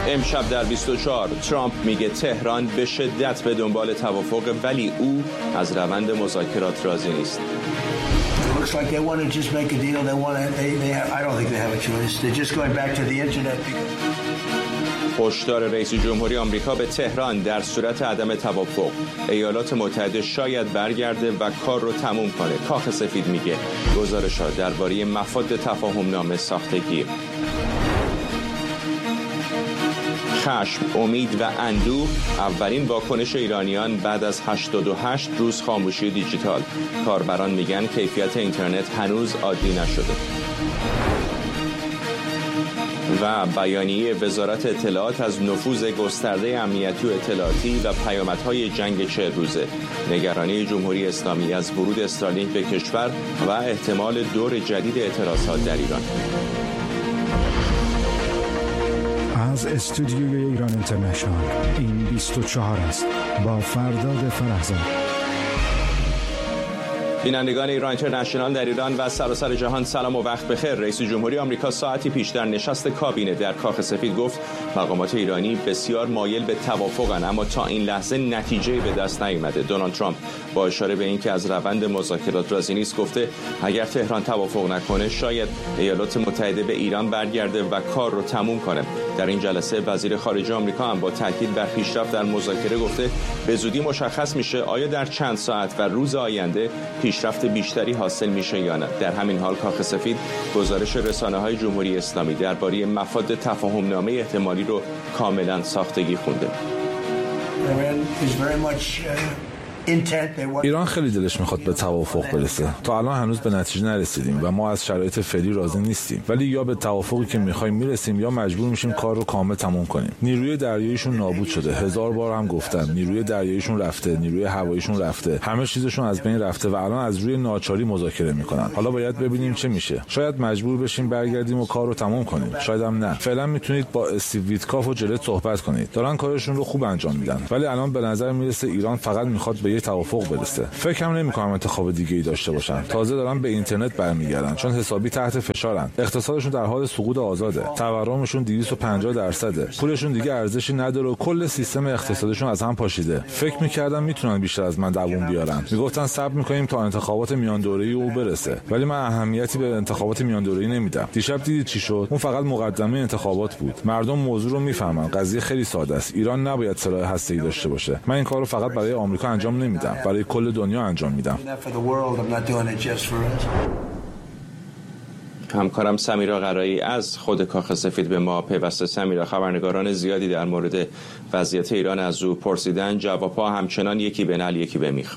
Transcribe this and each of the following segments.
امشب در 24 ترامپ میگه تهران به شدت به دنبال توافق، ولی او از روند مذاکرات راضی نیست. Looks like they want to just make a deal. They want to. I don't think they have a choice. They're just going back to the internet. هشدار رئیس جمهوری آمریکا به تهران در صورت عدم توافق ایالات متحده شاید برگرده و کار رو تموم کنه. کاخ سفید میگه گزارش‌ها درباره مفاد تفاهم‌نامه ساختگی. خشم، امید و اندوه اولین واکنش ایرانیان بعد از 88 روز خاموشی دیجیتال. کاربران میگن کیفیت اینترنت هنوز عادی نشده. و بیانیه وزارت اطلاعات از نفوذ گسترده امنیتی و اطلاعاتی و پیامدهای جنگ 40 روزه. نگرانی جمهوری اسلامی از ورود استارلینک به کشور و احتمال دور جدید اعتراضات در ایران. از استودیوی ایران اینترنشنال این 24 است با فرداد فرهزاد. بینندگان ایران اینترنشنال در ایران و سراسر جهان سلام و وقت بخیر. رئیس جمهوری آمریکا ساعتی پیش در نشست کابینه در کاخ سفید گفت مقامات ایرانی بسیار مایل به توافقند، اما تا این لحظه نتیجه‌ای به دست نیامده. دونالد ترامپ با اشاره به اینکه از روند مذاکرات راضی نیست گفته اگر تهران توافق نکنه شاید ایالات متحده به ایران برگرده و کار رو تموم کنه. در این جلسه وزیر خارجه آمریکا هم با تاکید بر پیشرفت در مذاکره گفته به زودی مشخص میشه آیا در چند ساعت و روز آینده پیشرفت بیشتری حاصل میشه یا نه. در همین حال کاخ سفید گزارش رسانه‌های جمهوری اسلامی درباره مفاد تفاهم‌نامه احتمالی رو کاملا ساختگی خونده. ایران خیلی دلش میخواد به توافق برسه. تا الان هنوز به نتیجه نرسیدیم و ما از شرایط فعلی راضی نیستیم، ولی یا به توافقی که میخوایم میرسیم یا مجبور میشیم کار رو کامل تموم کنیم. نیروی دریاییشون نابود شده. 1000 بار هم گفتم نیروی دریاییشون رفته، نیروی هواییشون رفته، همه چیزشون از بین رفته و الان از روی ناچاری مذاکره میکنن. حالا باید ببینیم چه میشه. شاید مجبور بشیم برگردیم و کار رو تموم کنیم، شاید هم نه. فعلا میتونید با استیو ویتکاف و جلت صحبت کنید. دارن کارشون رو خوب انجام میدن، ولی الان به نظر میرسه ایران فقط میخواد به یه توافق برسه. فکرم نمی‌کنم انتخاب دیگه‌ای داشته باشن. تازه دارن به اینترنت برمیگردن چون حسابی تحت فشارن. اقتصادشون در حال سقوط آزاده. تورمشون 250%. پولشون دیگه ارزشی نداره و کل سیستم اقتصادشون از هم پاشیده. فکر می‌کردم میتونن بیشتر از من دووم بیارن. میگفتن صبر می‌کنیم تا انتخابات میان دوره‌ای او برسه. ولی من اهمیتی به انتخابات میان دوره‌ای نمیدم. دیشب دیدید چی شد؟ اون فقط مقدمه انتخابات بود. مردم موضوع رو میفهمن. قضیه خیلی ساده است. ایران نباید سلاح هسته‌ای داشته باشه. من این کارو فقط برای آمریکا انجام نمیدم. برای کل دنیا انجام میدم. همکارم سمیرا قرایی از خود کاخ سفید به ما پیوسته. سمیرا، خبرنگاران زیادی در مورد وضعیت ایران از او پرسیدن، جوابها همچنان یکی به نعل یکی به میخ.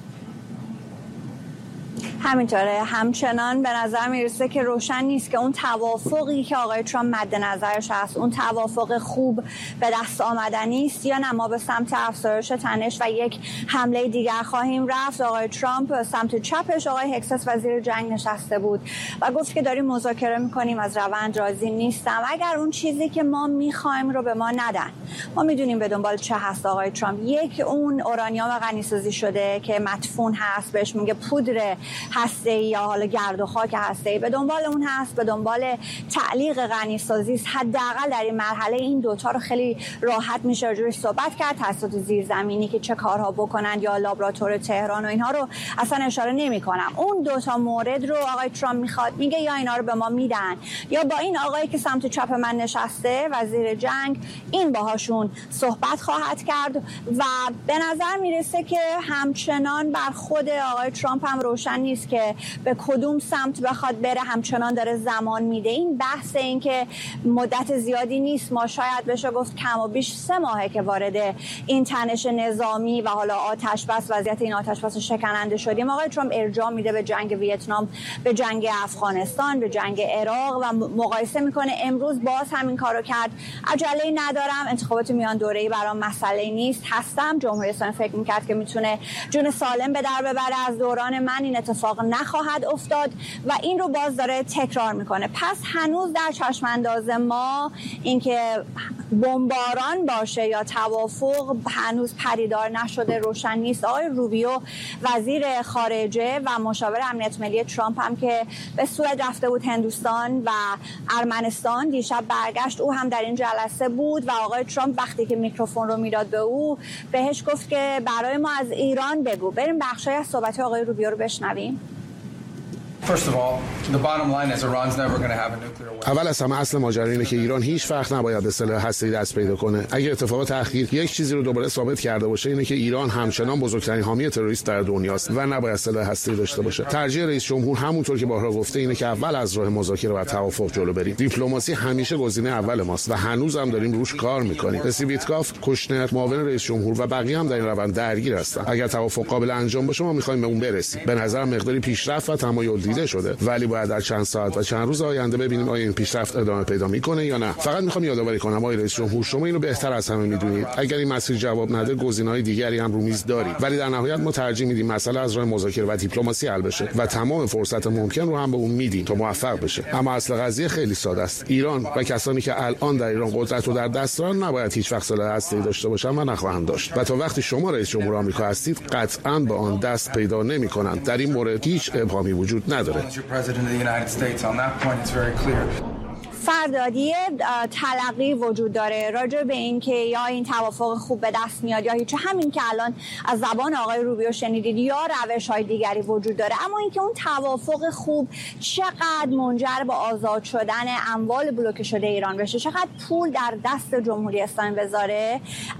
همینطوره، همچنان به نظر میرسه که روشن نیست که اون توافقی که آقای ترامپ مد نظرش هست اون توافق خوب به دست آمدنی است یا نه ما به سمت افزایش تنش و یک حمله دیگر خواهیم رفت. آقای ترامپ سمت چپش آقای هکسس وزیر جنگ نشسته بود و گفت که داریم مذاکره میکنیم، از روند راضی نیستم. اگر اون چیزی که ما میخوایم رو به ما ندن، ما میدونیم به دنبال چه هست آقای ترامپ. یک، اون اورانیوم غنیسازی شده که مدفون هست، بهش میگه پودر هسته‌ای یا حالا گرد و خاک هسته‌ای، به دنبال اون هست، به دنبال تعلیق غنیسازی است. حداقل در این مرحله این دوتا رو خیلی راحت میشه راجعش صحبت کرد. تاسیسات زیرزمینی که چه کارها بکنن یا لابراتوار تهران و اینها رو اصلا اشاره نمی‌کنم. اون دوتا مورد رو آقای ترامپ میخواد، میگه یا اینا رو به ما میدن یا با این آقایی که سمت چپ من نشسته وزیر جنگ این باهاشون صحبت خواهد کرد و به نظر میرسه که همچنان بر خود آقای ترامپ هم روشن نیست که به کدوم سمت بخواد بره. همچنان داره زمان میده. این بحث این که مدت زیادی نیست، ما شاید بشه گفت کم و بیش 3 ماهه که وارد این تنش نظامی و حالا آتش بس وضعیت این آتش بس شکننده شدیم. آقای ترامپ ارجاع میده به جنگ ویتنام، به جنگ افغانستان، به جنگ عراق و مقایسه میکنه. امروز باز همین کارو کرد. عجله‌ای ندارم، انتخابات میان دوره‌ای برام مسئله نیست. هستم جمهوری اسلامی فکر میکرد که میتونه جون سالم به در ببره از دوران من. این اتفاق اتفاق نخواهد افتاد و این رو باز داره تکرار میکنه. پس هنوز در چشم انداز ما اینکه بمباران باشه یا توافق هنوز پدیدار نشده، روشن نیست. آقای روبیو وزیر خارجه و مشاور امنیت ملی ترامپ هم که به سوئد رفته بود، هندوستان و ارمنستان، دیشب برگشت، او هم در این جلسه بود و آقای ترامپ وقتی که میکروفون رو میداد به او بهش گفت که برای ما از ایران بگو. بریم بخشای از صحبت آقای روبیو رو بشنویم. اول از همه اصل ماجرا اینه که ایران هیچ وقت نباید به سلاح هسته‌ای دست پیدا کنه. اگه اتفاق تأخیر یک چیزی رو دوباره ثابت کرده باشه اینه که ایران همچنان بزرگترین حامی تروریست در دنیاست و نباید سلاح هسته‌ای داشته باشه. ترجیح رئیس جمهور همونطور که بارها گفته اینه که اول از راه مذاکره و توافق جلو بریم. دیپلماسی همیشه گزینه اول ماست و هنوز هم داریم روش کار می‌کنیم. رسی ویتکاف، کوشنر، معاون رئیس جمهور و بقیه هم در این روند درگیر هستن. اگر توافق قابل انجام باشه ما می‌خوایم به اون برسیم. به نظر مقداری پیشرفت و تمایل دیده شده، ولی باید در چند ساعت و چند روز آینده ببینیم آیا این پیشرفت ادامه پیدا میکنه یا نه. فقط میخوام یادآوری کنم آقای رئیس جمهور، شما اینو بهتر از همه میدونید. اگر این مسیر جواب نده گزینه‌های دیگری هم رو میز دارید، ولی در نهایت ما ترجیح میدیم مسئله از راه مذاکره و دیپلماسی حل بشه و تمام فرصت ممکن رو هم به اون میدیم تا موفق بشه. اما اصل قضیه خیلی ساده است. ایران و کسانی که الان در ایران قدرت رو در دست دارن نباید هیچ وقت سلاح هسته‌ای داشته باشن و نخواهند داشت. و تا وقتی شما رئیس جمهور آمریکا هستید قطعاً به آن دست پیدا نمی‌کنند. در این مورد هیچ ابهامی وجود نداره. فردادی تلقی وجود داره راجع به این که یا این توافق خوب به دست میاد یا هیچ، همین که الان از زبان آقای روبیو شنیدید، یا روش‌های دیگری وجود داره. اما اینکه اون توافق خوب چقدر منجر به آزاد شدن اموال بلوکه شده ایران بشه، چقدر پول در دست جمهوری اسلامی بذاره،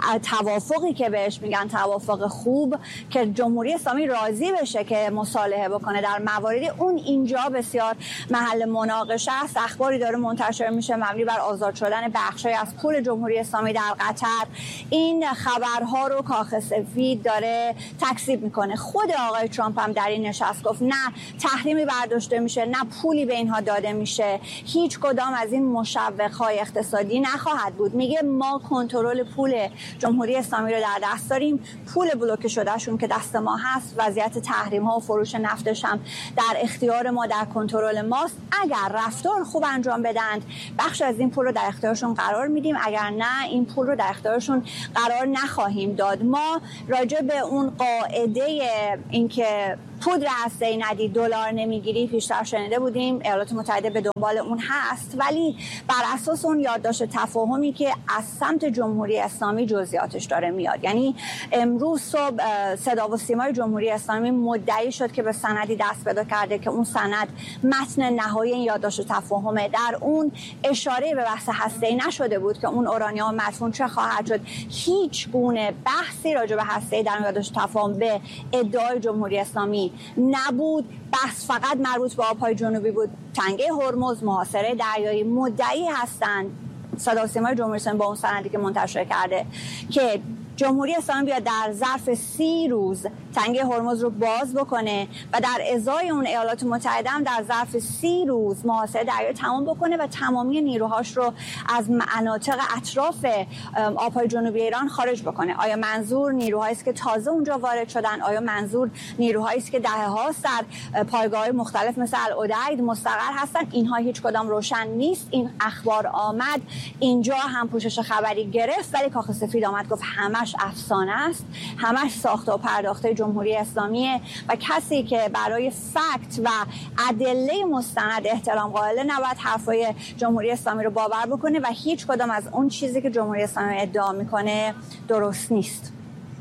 توافقی که بهش میگن توافق خوب که جمهوری اسلامی راضی بشه که مصالحه بکنه در مواردی، اون اینجا بسیار محل مناقشه است. اخباری داره منتشر میشه مبنی بر آزاد شدن بخشی از پول جمهوری اسلامی در قطر. این خبرها رو کاخ سفید داره تکذیب میکنه. خود آقای ترامپ هم در این نشست گفت نه تحریمی برداشته میشه، نه پولی به اینها داده میشه، هیچ کدام از این مشوق‌های اقتصادی نخواهد بود. میگه ما کنترل پول جمهوری اسلامی رو در دست داریم، پول بلوکه شدهشون که دست ما هست، وضعیت تحریم ها و فروش نفتش هم در اختیار ما، در کنترل ماست. اگر رفتار خوب انجام بدن بخش از این پول رو در اختیارشون قرار میدیم، اگر نه این پول رو در اختیارشون قرار نخواهیم داد. ما راجع به اون قاعده اینکه پودر هسته‌ای ندی دلار نمیگیری پیشتر شنیده بودیم، ایالات متحده به دنبال اون هست، ولی بر اساس اون یادداشت تفاهمی که از سمت جمهوری اسلامی جزئیاتش داره میاد. یعنی امروز صبح صدا و سیمای جمهوری اسلامی مدعی شد که به سندی دست پیدا کرده که اون سند متن نهایی این یادداشت تفاهمه. در اون اشاره به بحث هسته‌ای نشده بود که اون اورانیوم مدفون چه خواهد شد. هیچ گونه بحثی راجع به هسته‌ای در یادداشت تفاهم به ادعای جمهوری اسلامی نبود. بحث فقط مربوط به آب‌های جنوبی بود. تنگه هرمز، محاصره دریایی، مدعی هستند صدا و سیمای جمهوری اسلامی با اون سندی که منتشر کرده که جمهوری اسلامی بیاد در ظرف 30 روز تنگه هرمز رو باز بکنه و در ازای اون ایالات متحده هم در ظرف 30 روز محاصره دریایی تمام بکنه و تمامی نیروهاش رو از مناطق اطراف آب‌های جنوبی ایران خارج بکنه. آیا منظور نیروهایی است که تازه اونجا وارد شدن؟ آیا منظور نیروهایی است که دهه‌هاست در پایگاه‌های مختلف مثل العدید مستقر هستن؟ اینها هیچ کدام روشن نیست. این اخبار آمد، اینجا هم پوشش خبری گرفت، ولی کاخ سفید آمد گفت همش افسانه است، همش ساخته و پرداخته جمهوری اسلامیه و کسی که برای فکت و ادله مستند احترام قائل نباید حرفای جمهوری اسلامی رو باور بکنه و هیچ کدام از اون چیزی که جمهوری اسلامی ادعا میکنه درست نیست.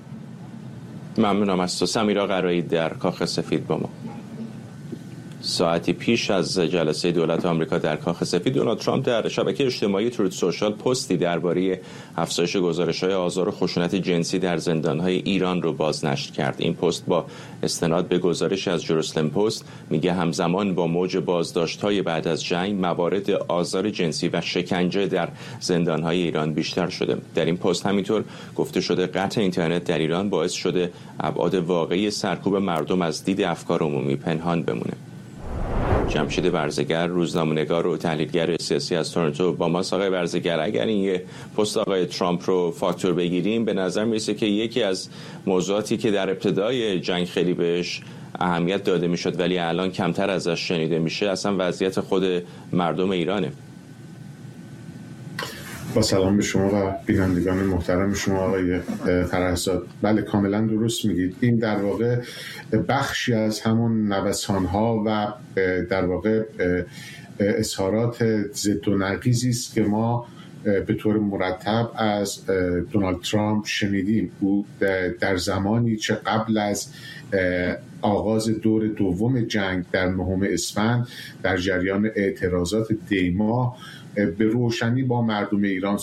ممنونم از تو سمیرا قرایی در کاخ سفید با ما. ساعتی پیش از جلسه دولت آمریکا در کاخ سفید، دونالد ترامپ در شبکه اجتماعی تروت سوشال پستی درباره افزایش گزارش‌های آزار و خشونت جنسی در زندان‌های ایران رو بازنشر کرد. این پست با استناد به گزارش از جروسلم پست میگه همزمان با موج بازداشت‌های بعد از جنگ موارد آزار جنسی و شکنجه در زندان‌های ایران بیشتر شده. در این پست همینطور گفته شده قطع اینترنت در ایران باعث شده ابعاد واقعی سرکوب مردم از دید افکار عمومی پنهان بمونه. جمشید برزگر، روزنامه‌نگار و تحلیلگر سیاسی از تورنتو با ما. آقای برزگر، اگر این یه پست آقای ترامپ رو فاکتور بگیریم، به نظر میرسه که یکی از موضوعاتی که در ابتدای جنگ خیلی بهش اهمیت داده میشد ولی الان کمتر ازش شنیده میشه، اصلا وضعیت خود مردم ایرانه. با سلام به شما و بینندگان محترم شما آقای فرهزاد. بله کاملا درست میگید. این در واقع بخشی از همون نوسان‌ها و در واقع اظهارات ضد و نقیضی است که ما به طور مرتب از دونالد ترامپ شنیدیم. او در زمانی چه قبل از آغاز دور دوم جنگ در 9 اسفند در جریان اعتراضات دیما به روشنی با مردم ایران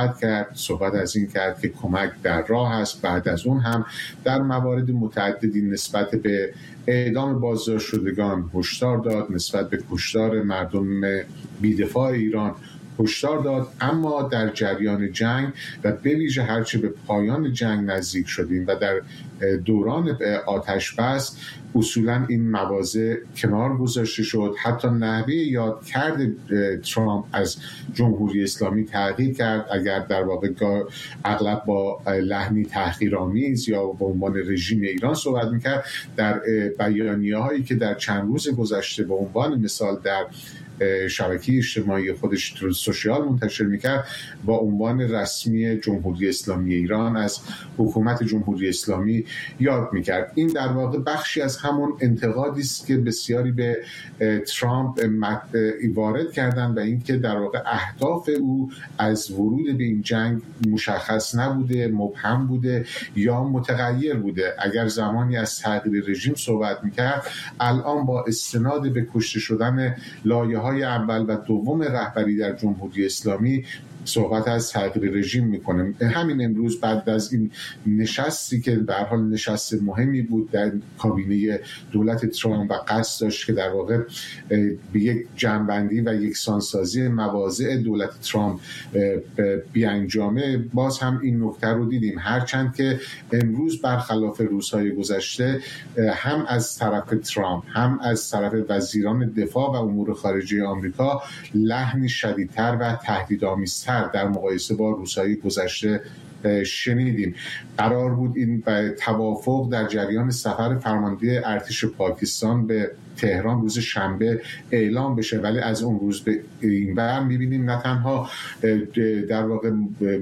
صحبت از این کرد که کمک در راه است. بعد از اون هم در موارد متعددی نسبت به اعدام بازداشت شدگان هشدار داد، نسبت به کشتار مردم بی‌دفاع ایران هشدار داد. اما در جریان جنگ و به ویژه هرچه به پایان جنگ نزدیک شدیم و در دوران آتش بس اصولا این مواضع کنار گذاشته شد. حتی نحوه یادکرد ترامپ از جمهوری اسلامی تغییر کرد. اگر در واقع اغلب با لحنی تحقیرآمیز یا به عنوان رژیم ایران صحبت میکرد، در بیانیه‌هایی که در چند روز گذشته به عنوان مثال در شبکه اجتماعی خودش سوشیال منتشر میکرد با عنوان رسمی جمهوری اسلامی ایران از حکومت جمهوری اسلامی یاد میکرد. این در واقع بخشی از همون انتقادی است که بسیاری به ترامپ وارد کردن و اینکه در واقع اهداف او از ورود به این جنگ مشخص نبوده، مبهم بوده یا متغیر بوده. اگر زمانی از تغییر رژیم صحبت میکرد، الان با استناد به کشته شدن لایه‌های اول و دوم رهبری در جمهوری اسلامی صحبت از تغییر رژیم میکنه. همین امروز بعد از این نشستی که به هر حال نشست مهمی بود در کابینه دولت ترامپ و قصد داشت که در واقع به یک جمع‌بندی و یکسانسازی مواضع دولت ترامپ بیانجامه، باز هم این نکته رو دیدیم. هرچند که امروز برخلاف روزهای گذشته هم از طرف ترامپ هم از طرف وزیران دفاع و امور خارجه آمریکا لحنی شدیدتر و تهدیدآمیزتر در مقایسه با روزهای گذشته شنیدیم. قرار بود این توافق در جریان سفر فرمانده ارتش پاکستان به تهران روز شنبه اعلام بشه، ولی از اون روز به این ور می‌بینیم نه تنها در واقع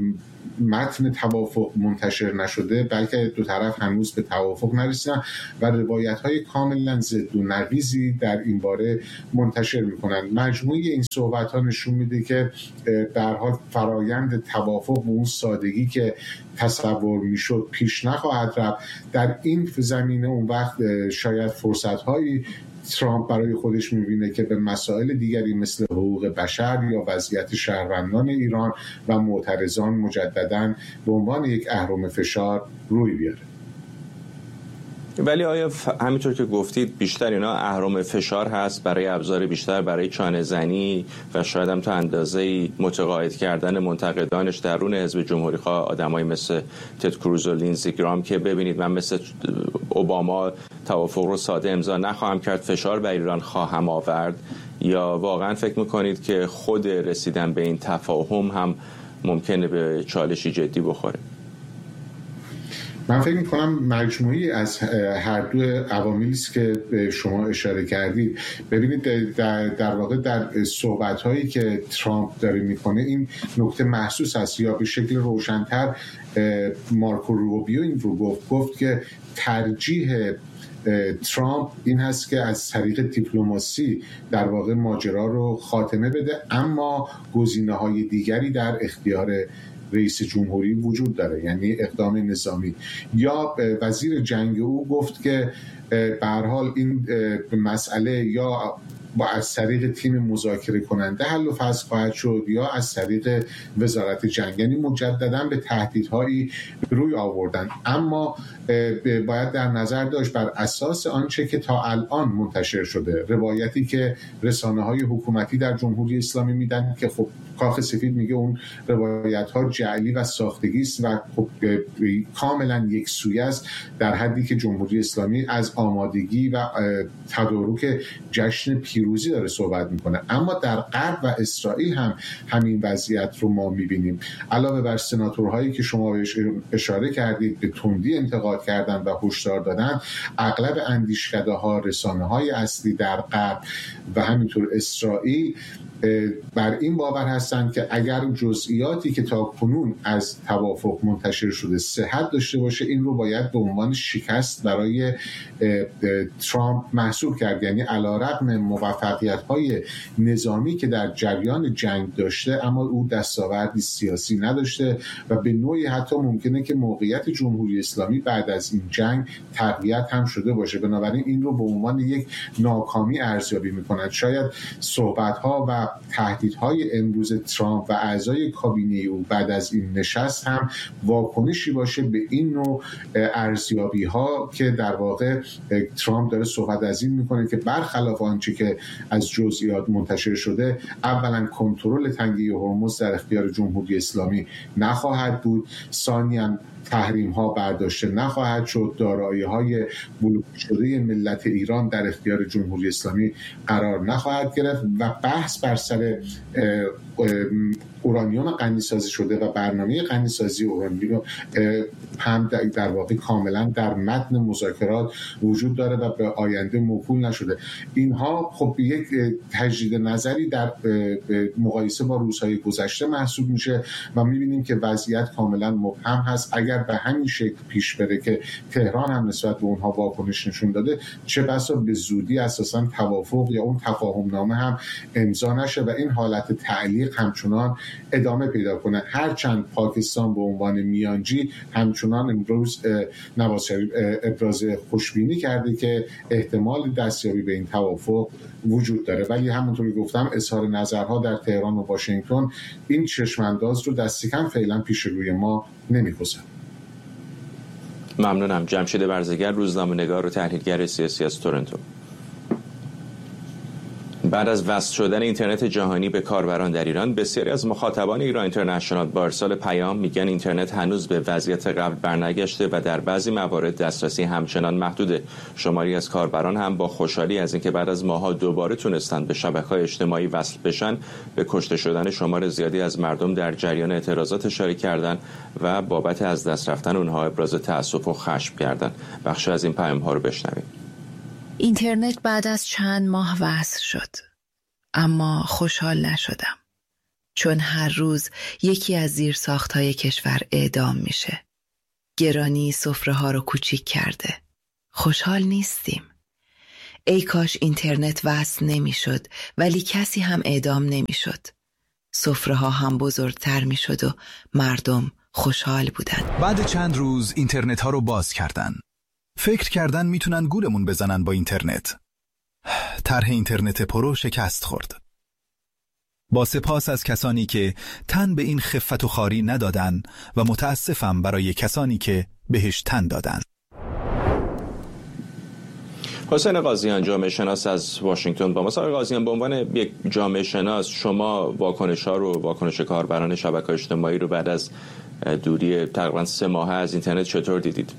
متن توافق منتشر نشده بلکه دو طرف هنوز به توافق نرسیدن و روایت‌های کاملا ضد و نقیضی در این باره منتشر می‌کنند. مجموعه این صحبت‌ها نشون میده که در حال فرایند توافق به اون سادگی که تصور میشد پیش نخواهد رفت. در این زمینه اون وقت شاید فرصت‌هایی ترامپ برای خودش می‌بینه که به مسائل دیگری مثل حقوق بشر یا وضعیت شهروندان ایران و معترضان مجدداً به عنوان یک اهرم فشار روی بیاره. ولی آیا همینطور که گفتید بیشتر اینا اهرم فشار هست برای ابزار بیشتر برای چانه زنی و شاید هم تا اندازه‌ای متقاعد کردن منتقدانش درون حزب جمهوری‌خواه، آدمایی مثل تد کروز و لینزی گرام که ببینید من مثل اوباما توافق رو ساده امضا نخواهم کرد، فشار بر ایران خواهم آورد، یا واقعا فکر میکنید که خود رسیدن به این تفاهم هم ممکنه به چالشی جدی بخوره؟ من فکر می‌کنم مجموعی از هر دو عواملی است که شما اشاره کردید. ببینید در واقع در صحبت‌هایی که ترامپ داره می‌کنه این نکته محسوس است، یا به شکل روشن‌تر مارکو روبیو این رو گفت که ترجیح ترامپ این هست که از طریق دیپلماسی در واقع ماجرا رو خاتمه بده، اما گزینه‌های دیگری در اختیار رئیس جمهوری وجود داره، یعنی اقدام نظامی. یا وزیر جنگ او گفت که به هر حال این مسئله یا با از طریق تیم مذاکره کننده حل و فصل خواهد شد یا از طریق وزارت جنگ، یعنی مجددا به تهدیدهایی روی آوردن. اما باید در نظر داشت بر اساس آنچه که تا الان منتشر شده، روایتی که رسانه‌های حکومتی در جمهوری اسلامی میدن که خب کاخ سفید میگه اون روایت‌ها جعلی و ساختگی است و خب کاملا یکسویه است، در حدی که جمهوری اسلامی از آمادگی و تدارک جشن پیروزی پیروزی داره صحبت میکنه. اما در غرب و اسرائیل هم همین وضعیت رو ما میبینیم. علاوه بر سناتورهایی که شما اشاره کردید به تندی انتقاد کردن و هشدار دادن، اغلب اندیشکده‌ها، رسانه‌های اصلی در غرب و همینطور اسرائیل بر این باور هستند که اگر جزئیاتی که تا کنون از توافق منتشر شده صحت داشته باشه، این رو باید به عنوان شکست برای ترامپ محسوب کرد. یعنی علیرغم موفقیت‌های نظامی که در جریان جنگ داشته، اما او دستاوردی سیاسی نداشته و به نوعی حتی ممکنه که موقعیت جمهوری اسلامی بعد از این جنگ تقویت هم شده باشه. بنابراین این رو به عنوان یک ناکامی ارزیابی می‌کنند. شاید صحبت‌ها و تهدیدهای امروز ترامپ و اعضای کابینه او بعد از این نشست هم واکنشی باشه به این نوع ارزیابی‌ها که در واقع ترامپ داره صحبت از این میکنه که برخلاف آنچه که از جزئیات منتشر شده، اولا کنترل تنگه هرمز در اختیار جمهوری اسلامی نخواهد بود، ثانیاً تحریم ها برداشته نخواهد شد، دارایی های بلوک شده ملت ایران در اختیار جمهوری اسلامی قرار نخواهد گرفت و بحث بر سر اورانیوم غنی‌سازی شده و برنامه غنی‌سازی اورانیوم هم در واقع کاملا در متن مذاکرات وجود داره و به آینده موکول نشده. اینها خب یک تجدید نظری در مقایسه با روزهای گذشته محسوب میشه و میبینیم که وضعیت کاملا مبهم هست. اگر به همین شکل پیش بره که تهران هم نسبت به اونها واکنش نشون داده، چه بسا به زودی اساسا توافق یا اون تفاهم نامه هم امضا نشه و این حالت تعلیق همچنان ادامه پیدا کنه. هرچند پاکستان به عنوان میانجی همچنان امروز نواز شریف ابراز خوشبینی کرده که احتمال دستیابی به این توافق وجود داره، ولی همونطوری گفتم اظهار نظرها در تهران و واشنگتن این چشمانداز رو دست کم فعلا پیش روی ما نمی‌گذاره. ممنونم. جمشید برزگر، روزنامه‌نگار و تحلیلگر سیاسی از تورنتو. بعد از وصل شدن اینترنت جهانی به کاربران در ایران، بسیاری از مخاطبان ایران اینترنشنال با ارسال پیام میگن اینترنت هنوز به وضعیت قبل برنگشته و در بعضی موارد دسترسی همچنان محدوده. شماری از کاربران هم با خوشحالی از اینکه بعد از ماه‌ها دوباره تونستند به شبکه‌های اجتماعی وصل بشن، به کشته شدن شمار زیادی از مردم در جریان اعتراضات اشاره کردند و بابت از دست رفتن اونها ابراز تأسف و خشم کردند. بخشی از این پیام‌ها رو بشنویم. اینترنت بعد از چند ماه وصل شد، اما خوشحال نشدم، چون هر روز یکی از زیرساخت‌های کشور اعدام میشه. گرانی سفره‌ها رو کوچیک کرده. خوشحال نیستیم. ای کاش اینترنت وصل نمیشد، ولی کسی هم اعدام نمیشد. سفره‌ها هم بزرگتر میشد و مردم خوشحال بودن. بعد چند روز اینترنت ها رو باز کردن. فکر کردن میتونن گولمون بزنن با اینترنت. طرح اینترنت پرو شکست خورد. با سپاس از کسانی که تن به این خفت و خواری ندادن و متاسفم برای کسانی که بهش تن دادن. حسین قاضیان، جامعه شناس از واشنگتن با ما. آقای قاضیان، به عنوان یک جامعه شناس، شما واکنش کاربران شبکه‌های اجتماعی رو بعد از دوری تقریبا 3 ماه از اینترنت چطور دیدید؟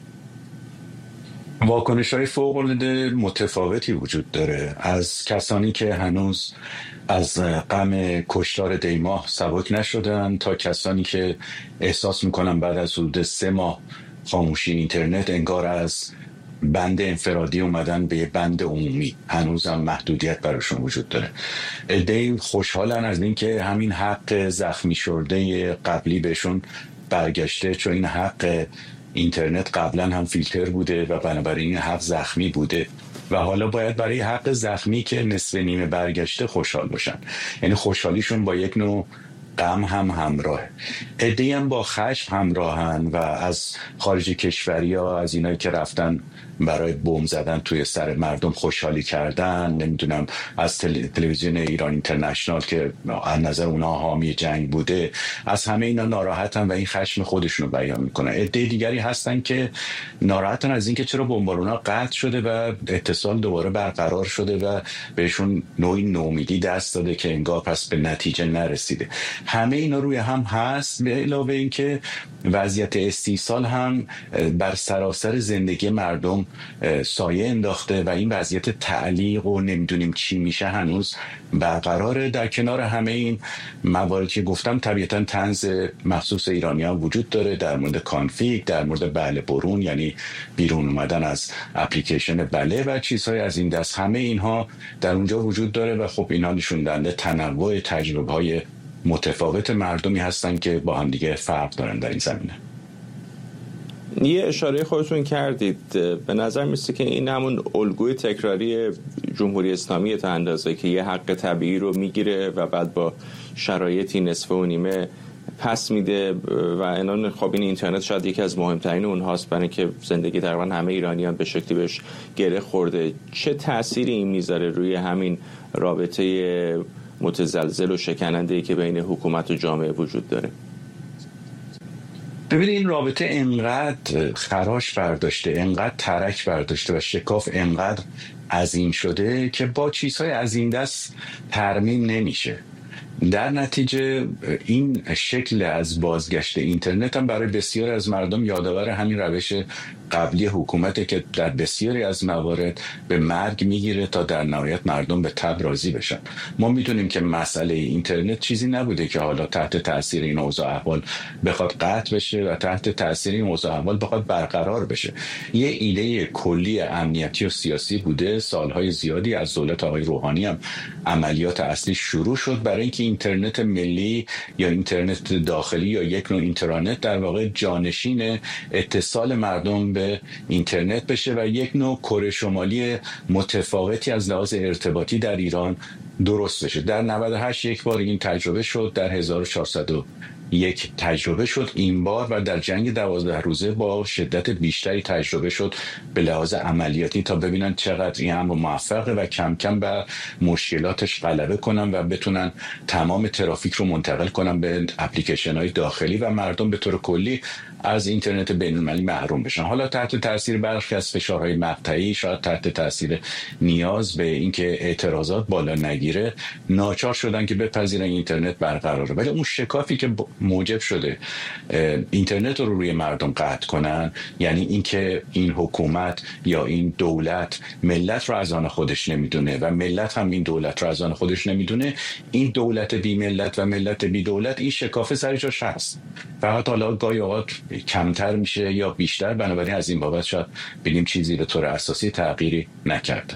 واکنش‌های فوق‌العاده متفاوتی وجود داره، از کسانی که هنوز از غم کشتار دیماه سبک نشدن تا کسانی که احساس میکنن بعد از حدود 3 ماه خاموشی اینترنت انگار از بند انفرادی اومدن به یه بند عمومی، هنوزم محدودیت براشون وجود داره. عده‌ای خوشحالن از این که همین حق زخمی شده قبلی بهشون برگشته، چون این حق اینترنت قبلا هم فیلتر بوده و بنابراین حق زخمی بوده و حالا باید برای حق زخمی که نصف نیمه برگشته خوشحال باشن. یعنی خوشحالیشون با یک نوع غم هم همراهه. عده‌ای هم با خشم همراهن و از خارج کشوری ها، از اینایی که رفتن برای بمب زدن توی سر مردم خوشحالی کردن، نمیدونم از تلویزیون ایران اینترنشنال که از نظر اونها حامی جنگ بوده، از همه اینا ناراحتن و این خشم خودشون رو بیان میکنن. عده دیگری هستن که ناراحتن از اینکه چرا بمبارونا قطع شده و اتصال دوباره برقرار شده و بهشون نوعی نومیدی دست داده که انگار پس به نتیجه نرسیده. همه اینا روی هم هست، به علاوه اینکه وضعیت استیصال هم بر سراسر زندگی مردم سایه انداخته و این وضعیت تعلیق و نمیدونیم چی میشه هنوز برقراره. در کنار همه این مواردی که گفتم طبیعتا طنز مخصوص ایرانیان وجود داره در مورد کانفیگ، در مورد بله برون یعنی بیرون اومدن از اپلیکیشن بله و چیزهای از این دست. همه اینها در اونجا وجود داره و خب اینها نشون دهنده تنوع تجربه‌های متفاوت مردمی هستن که با هم دیگه فرق دارن در این زمینه. یه اشاره خودتون کردید، به نظر میسته که این همون الگوی تکراری جمهوری اسلامی تا اندازه که یه حق طبیعی رو میگیره و بعد با شرایطی نصف و نیمه پس میده و الان خب این اینترنت شاید یکی از مهمترین اونهاست برای که زندگی تقریبا همه ایرانیان به شکلی بهش گره خورده. چه تأثیری این میذاره روی همین رابطه متزلزل و شکننده‌ای که بین حکومت و جامعه وجود داره؟ ببینید این رابطه انقدر خراش برداشته، انقدر ترک برداشته و شکاف انقدر عظیم شده که با چیزهای از این دست ترمیم نمیشه. در نتیجه این شکل از بازگشت اینترنت هم برای بسیاری از مردم یادآور همین روش قبلی حکومته که در بسیاری از موارد به مرگ میگیره تا در نهایت مردم به تب راضی بشن. ما میدونیم که مسئله اینترنت چیزی نبوده که حالا تحت تاثیر این اوضاع احوال بخواد قطع بشه و تحت تاثیر این اوضاع احوال بخواد برقرار بشه. یه ایده کلی امنیتی و سیاسی بوده، سالهای زیادی از دولت آقای روحانی هم عملیات اصلی شروع شد برای اینکه اینترنت ملی یا اینترنت داخلی یا یک نوع اینترنت در واقع جانشین اتصال مردم به اینترنت بشه و یک نوع کره شمالی متفاوتی از لحاظ ارتباطی در ایران درست بشه. در 98 یک بار این تجربه شد، در 1401 تجربه شد این بار و در جنگ 12 روزه با شدت بیشتری تجربه شد به لحاظ عملیاتی تا ببینن چقدر این امر موفقه و کم کم بر مشکلاتش غلبه کنن و بتونن تمام ترافیک رو منتقل کنن به اپلیکیشن های داخلی و مردم به طور کلی از اینترنت بین‌المللی محروم بشن. حالا تحت تاثیر برخی از فشارهای مقطعی، شاید تحت تاثیر نیاز به اینکه اعتراضات بالا نگیره، ناچار شدن که بپذیرن اینترنت برقراره. ولی اون شکافی که موجب شده اینترنت رو روی مردم قطع کنن، یعنی اینکه این حکومت یا این دولت ملت رو از آن خودش نمیدونه و ملت هم این دولت رو از آن خودش نمیدونه، این دولت بی ملت و ملت بی دولت، این شکاف سر جاش هست. فقط حالا گاهی اوقات کمتر میشه یا بیشتر، بنابراین از این بابت شاید ببینیم چیزی به طور اساسی تغییری نکرده.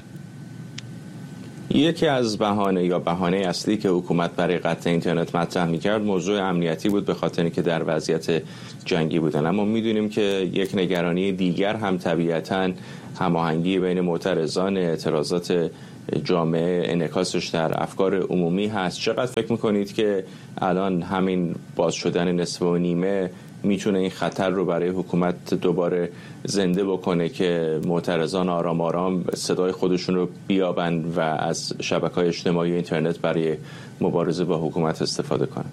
یکی از بهانه اصلی که حکومت برای قطع اینترنت مطرح میکرد موضوع امنیتی بود، به خاطر اینکه در وضعیت جنگی بودن. اما میدونیم که یک نگرانی دیگر هم طبیعتاً هماهنگی بین معترضان، اعتراضات جامعه، انعکاسش در افکار عمومی هست. چقدر فکر میکنید که الان همین باز شدن نصف و نیمه میتونه این خطر رو برای حکومت دوباره زنده بکنه که معترضان آرام آرام صدای خودشون رو بیابن و از شبکه‌های اجتماعی و اینترنت برای مبارزه با حکومت استفاده کنن؟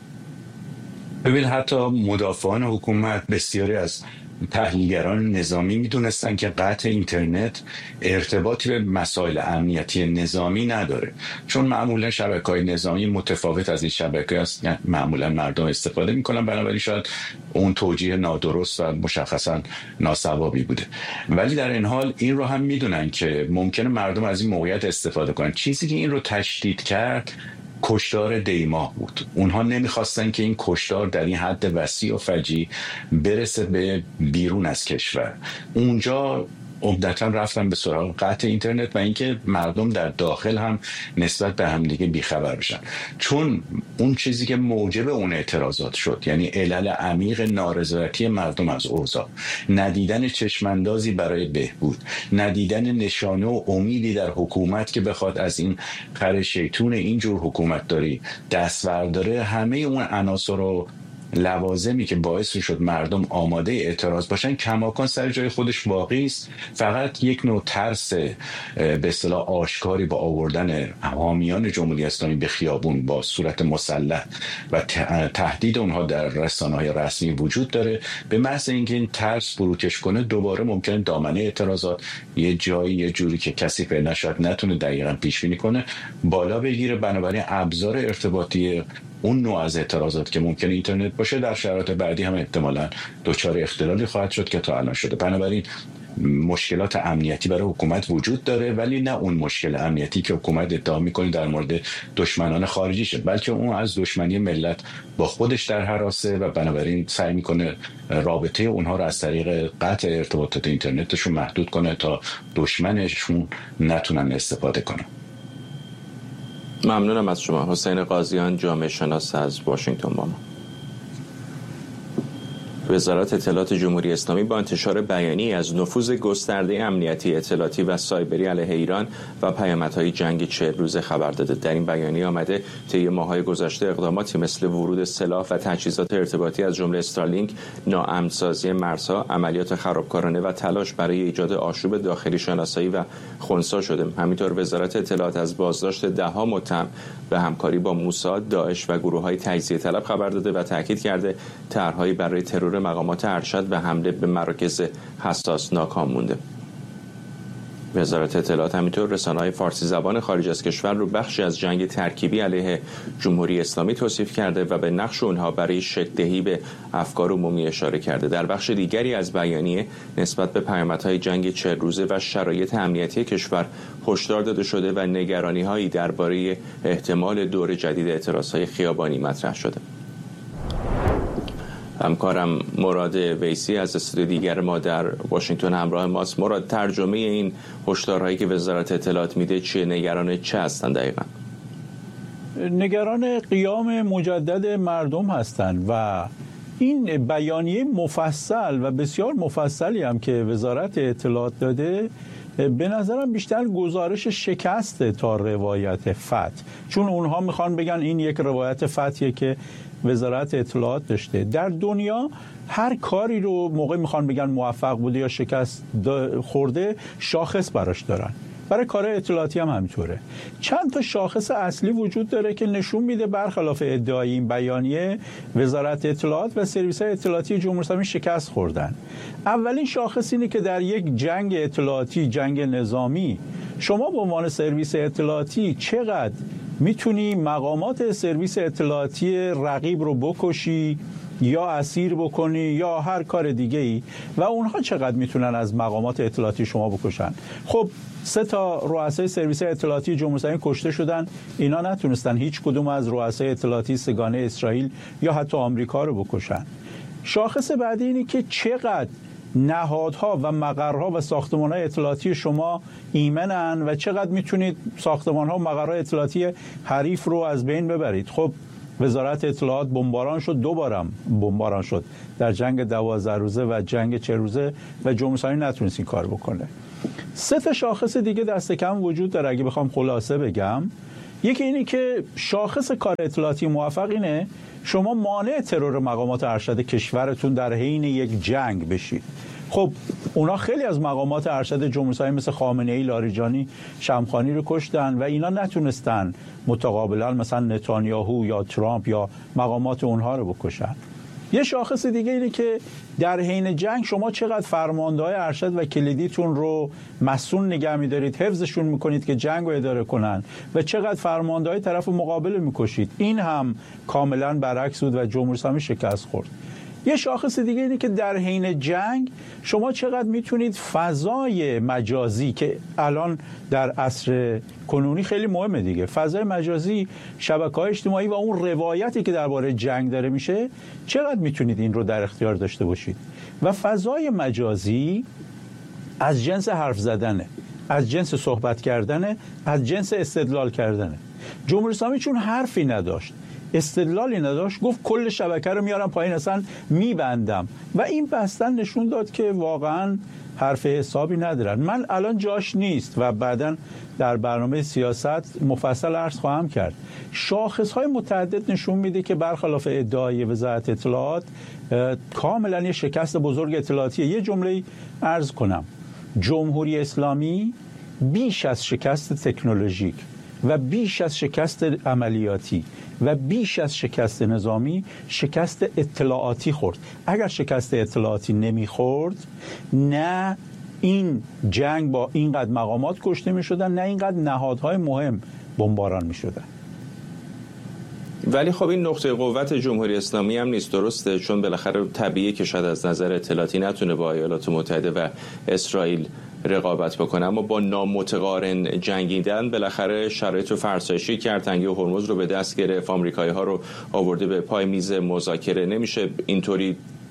ببین حتی مدافعان حکومت، بسیاری از تحلیلگران نظامی میدونستن که قطع اینترنت ارتباطی به مسائل امنیتی نظامی نداره، چون معمولا شبکه‌های نظامی متفاوت از این شبکه‌ها است، یعنی معمولا مردم استفاده میکنن، بنابراین شاید اون توجیه نادرست و مشخصا ناصوابی بوده. ولی در این حال این رو هم میدونن که ممکنه مردم از این موقعیت استفاده کنن. چیزی که این رو تشدید کرد کشتار دیماه بود. اونها نمیخواستن که این کشتار در این حد وسیع و فجیع برسه به بیرون از کشور. اونجا عمدتاً رفتن به سراغ قطع اینترنت و اینکه مردم در داخل هم نسبت به همدیگه بیخبر بشن، چون اون چیزی که موجب اون اعتراضات شد، یعنی علل عمیق نارضایتی مردم از اوضاع، ندیدن چشماندازی برای بهبود، ندیدن نشانه و امیدی در حکومت که بخواد از این خر شیطون اینجور حکومت داری دست برداره، همه اون عناصر رو لوازمی که باعث شد مردم آماده اعتراض باشن کماکان سر جای خودش واقعی است. فقط یک نوع ترس به اصطلاح آشکاری با آوردن حامیان جمهوری اسلامی به خیابون با صورت مسلح و تهدید اونها در رسانه‌های رسمی وجود داره. به محض اینکه این ترس فروکش کنه دوباره ممکنه دامنه اعتراضات یه جایی یه جوری که کسی فعلا شاید نتونه دقیقاً پیش بینی کنه بالا بگیره. بنابراین ابزار ارتباطی اون نوع از اعتراضات که ممکنه اینترنت باشه در شرایط بعدی هم احتمالاً دچار اختلالی خواهد شد که تا الان شده. بنابراین مشکلات امنیتی برای حکومت وجود داره، ولی نه اون مشکل امنیتی که حکومت ادعا میکنه در مورد دشمنان خارجیشه، بلکه اون از دشمنی ملت با خودش در هراسه و بنابراین سعی میکنه رابطه اونها رو از طریق قطع ارتباطات اینترنتشون محدود کنه تا دشمنشون نتونن استفاده کنن. ممنونم از شما. حسین قاضیان، جامعه شناس از واشنگتن با ما. وزارت اطلاعات جمهوری اسلامی با انتشار بیانیه‌ای از نفوذ گسترده امنیتی اطلاعاتی و سایبری علیه ایران و پیامدهای جنگ 40 روزه خبر داده. در این بیانیه آمده طی ماه‌های گذشته اقداماتی مثل ورود سلاح و تجهیزات ارتباطی از جمله استارلینک، ناامن‌سازی مرزها، عملیات خرابکارانه و تلاش برای ایجاد آشوب داخلی شناسایی و خنثی شده. همینطور وزارت اطلاعات از بازداشت ده‌ها متهم به همکاری با موساد، داعش و گروه‌های تجزیه طلب خبر داده و تاکید کرده طرح‌هایی برای ترور مقامات ارشد و حمله به مراکز حساس ناکام مونده. وزارت اطلاعات همینطور رسانه‌های فارسی زبان خارج از کشور رو بخشی از جنگ ترکیبی علیه جمهوری اسلامی توصیف کرده و به نقش اونها برای شکل‌دهی به افکار عمومی اشاره کرده. در بخش دیگری از بیانیه نسبت به پیامدهای جنگ 40 روزه و شرایط امنیتی کشور هشدار داده شده و نگرانی‌هایی درباره احتمال دور جدید اعتراض‌های خیابانی مطرح شده. همکارم مراد ویسی از استودیو دیگر ما در واشنگتن همراه ماست. مراد، ترجمه این هشدارهایی که وزارت اطلاعات میده چیه؟ نگران چه هستن دقیقاً؟ نگران قیام مجدد مردم هستند و این بیانیه مفصل و بسیار مفصلی هم که وزارت اطلاعات داده به نظرم بیشتر گزارش شکسته تا روایت فتح، چون اونها میخوان بگن این یک روایت فتحیه که وزارت اطلاعات داشته. در دنیا هر کاری رو موقع میخوان بگن موفق بوده یا شکست خورده شاخص براش دارن. برای کار اطلاعاتی هم همینطوره. چند تا شاخص اصلی وجود داره که نشون میده برخلاف ادعای این بیانیه وزارت اطلاعات و سرویس‌های اطلاعاتی جمهوری اسلامی شکست خوردن. اولین شاخص اینه که در یک جنگ اطلاعاتی، جنگ نظامی، شما به عنوان سرویس اطلاعاتی چقدر میتونی مقامات سرویس اطلاعاتی رقیب رو بکشی یا اسیر بکنی یا هر کار دیگه ای و اونها چقدر میتونن از مقامات اطلاعاتی شما بکشن. خب 3 تا رؤسای سرویس اطلاعاتی جمهوری اسلامی کشته شدن، اینا نتونستن هیچ کدوم از رؤسای اطلاعاتی سگانه اسرائیل یا حتی آمریکا رو بکشن. شاخص بعدی اینه که چقدر نهادها و مقرها و ساختمان‌های اطلاعاتی شما ایمنن و چقدر میتونید ساختمان‌ها و مقرهای اطلاعاتی حریف رو از بین ببرید. خب وزارت اطلاعات بمباران شد، 2 بارم بمباران شد در جنگ 12 روزه و جنگ 40 روزه و جمهوری اسلامی نتونست این کار بکنه. 3 تا شاخص دیگه دست کم وجود داره اگه بخوام خلاصه بگم. یکی اینی که شاخص کار اطلاعاتی موفق اینه شما مانع ترور مقامات ارشد کشورتون در حین یک جنگ بشید. خب اونا خیلی از مقامات ارشد جمهوری اسلامی مثل خامنه‌ای، لاریجانی، شمخانی رو کشتن و اینا نتونستن متقابلا مثلا نتانیاهو یا ترامپ یا مقامات اونها رو بکشن. یه شاخص دیگه اینه که در حین جنگ شما چقدر فرمانده‌های ارشد و کلیدیتون رو مسئول نگه می‌دارید، حفظشون می‌کنید که جنگ رو اداره کنن و چقدر فرمانده‌های طرف مقابل می‌کشید. این هم کاملا برعکس بود و جمهوری اسلامی شکست خورد. یه شاخص دیگه اینه که در حین جنگ شما چقدر میتونید فضای مجازی که الان در عصر کنونی خیلی مهمه دیگه، فضای مجازی، شبکه‌های اجتماعی و اون روایتی که درباره جنگ داره میشه، چقدر میتونید این رو در اختیار داشته باشید. و فضای مجازی از جنس حرف زدنه، از جنس صحبت کردنه، از جنس استدلال کردنه. جمهوری اسلامی چون حرفی نداشت، استدلالی نداشت، گفت کل شبکه رو میارم پایین، اصلا میبندم و این بستن نشون داد که واقعا حرف حسابی ندارن. من الان جاش نیست و بعداً در برنامه سیاست مفصل عرض خواهم کرد. شاخصهای متعدد نشون میده که برخلاف ادعای وزارت اطلاعات کاملا یه شکست بزرگ اطلاعاتیه. یه جمله عرض کنم، جمهوری اسلامی بیش از شکست تکنولوژیک و بیش از شکست عملیاتی و بیش از شکست نظامی شکست اطلاعاتی خورد. اگر شکست اطلاعاتی نمیخورد، نه این جنگ با اینقدر مقامات کشته میشدن، نه اینقدر نهادهای مهم بمباران میشدن. ولی خب این نقطه قوت جمهوری اسلامی هم نیست، درسته؟ چون بالاخره طبیعیه که شاید از نظر اطلاعاتی نتونه با ایالات متحده و اسرائیل رقابت بکنه، اما با نامتقارن جنگیدن بالاخره شرایط رو فرسایشی کرد، تنگه هرمز رو به دست گرفت، آمریکایی‌ها رو آورده به پای میز مذاکره. نمیشه اینطوری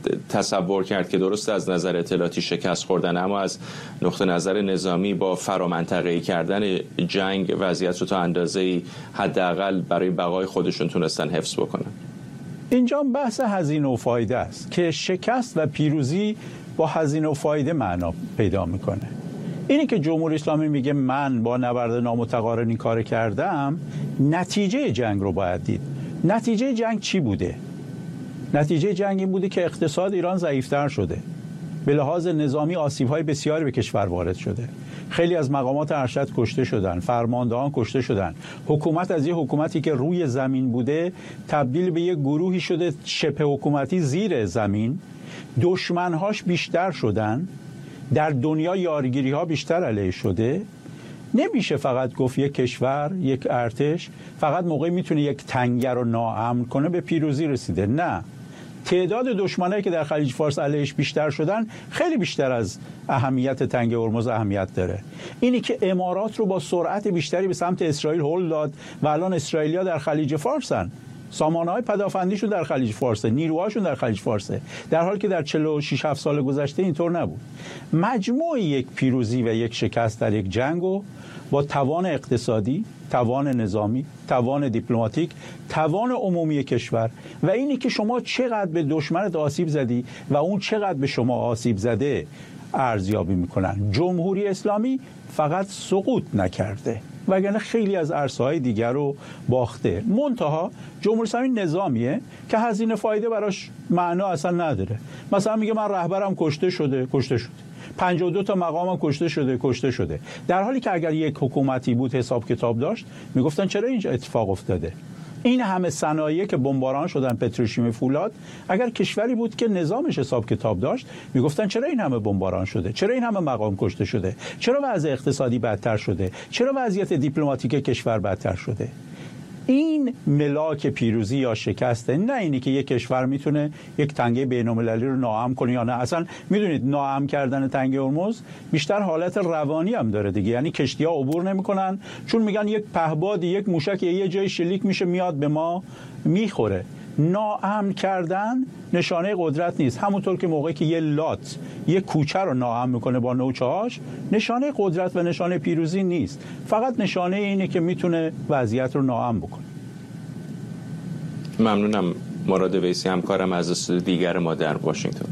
تصور کرد که درست از نظر اطلاعاتی شکست خوردن، اما از نقطه نظر نظامی با فرامنطقه‌ای کردن جنگ وضعیت رو تا اندازه‌ای حداقل برای بقای خودشون تونستن حفظ بکنن. اینجا بحث هزینه و فایده است که شکست و پیروزی با هزینه و فایده معنا پیدا میکنه. اینی که جمهوری اسلامی میگه من با نبرد نامتقارن این کار کردم، نتیجه جنگ رو باید دید. نتیجه جنگ چی بوده؟ نتیجه جنگ این بوده که اقتصاد ایران ضعیف‌تر شده. به لحاظ نظامی آسیب‌های بسیاری به کشور وارد شده. خیلی از مقامات ارشد کشته شدن، فرماندهان کشته شدن. حکومت از یه حکومتی که روی زمین بوده تبدیل به یه گروهی شده شبه حکومتی زیر زمین. دشمن‌هاش بیشتر شدن. در دنیا یارگیری‌ها بیشتر علیه شده. نمیشه فقط گفت یک کشور، یک ارتش فقط موقعی میتونه یک تنگه رو ناامن کنه به پیروزی رسیده. نه، تعداد دشمنایی که در خلیج فارس علیهش بیشتر شدن خیلی بیشتر از اهمیت تنگه هرمز اهمیت داره. اینی که امارات رو با سرعت بیشتری به سمت اسرائیل هل داد و الان اسرائیلیا در خلیج فارسن، سامانه‌های پدافندیشون در خلیج فارسه، نیروهاشون در خلیج فارسه، در حالی که در 46-7 سال گذشته اینطور نبود. مجموع یک پیروزی و یک شکست در یک جنگو با توان اقتصادی، توان نظامی، توان دیپلماتیک، توان عمومی کشور و اینی که شما چقدر به دشمنت آسیب زدی و اون چقدر به شما آسیب زده ارزیابی میکنن. جمهوری اسلامی فقط سقوط نکرده وگرنه خیلی از عرصه‌های دیگر رو باخته. منتها جمهوری اسلامی نظامیه که هزینه فایده براش معنا اصلا نداره. مثلا میگه من رهبرم کشته شده 52 تا مقامم کشته شده، در حالی که اگر یک حکومتی بود حساب کتاب داشت میگفتن چرا اینجا اتفاق افتاده. این همه صنایع که بمباران شدن، پتروشیمی، فولاد، اگر کشوری بود که نظامش حساب کتاب داشت میگفتن چرا این همه بمباران شده، چرا این همه مقام کشته شده، چرا وضع اقتصادی بدتر شده، چرا وضعیت دیپلماتیک کشور بدتر شده. این ملاک پیروزی یا شکسته، نه اینی که یک کشور میتونه یک تنگه بین‌المللی رو ناامن کنه یا نه. اصلا میدونید ناامن کردن تنگه هرمز بیشتر حالت روانی هم داره دیگه، یعنی کشتی‌ها عبور نمی‌کنن چون میگن یک پهبادی، یک موشک یه جای شلیک میشه میاد به ما میخوره. ناامن کردن نشانه قدرت نیست، همونطور که موقعی که یه لات یه کوچه رو ناامن میکنه با نوچه‌هاش نشانه قدرت و نشانه پیروزی نیست، فقط نشانه اینه که میتونه وضعیت رو ناامن بکنه. ممنونم. مراد ویسی همکارم از استودیو دیگر ما در واشنگتن.